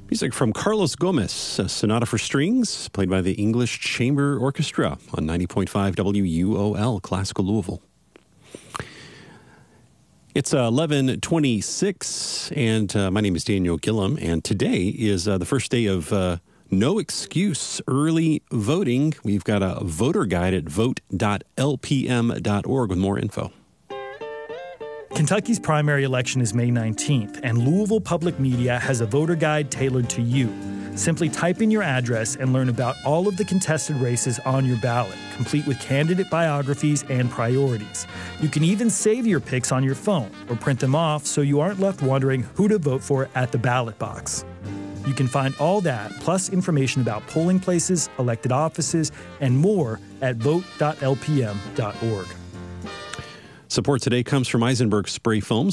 Music from Carlos Gomez, a sonata for strings, played by the English Chamber Orchestra on 90.5 WUOL, Classical Louisville. It's 11:26, and my name is Daniel Gillum, and today is the first day of no excuse early voting. We've got a voter guide at vote.lpm.org with more info. Kentucky's primary election is May 19th, and Louisville Public Media has a voter guide tailored to you. Simply type in your address and learn about all of the contested races on your ballot, complete with candidate biographies and priorities. You can even save your picks on your phone or print them off so you aren't left wondering who to vote for at the ballot box. You can find all that, plus information about polling places, elected offices, and more at vote.lpm.org. Support today comes from Eisenberg Spray Foam.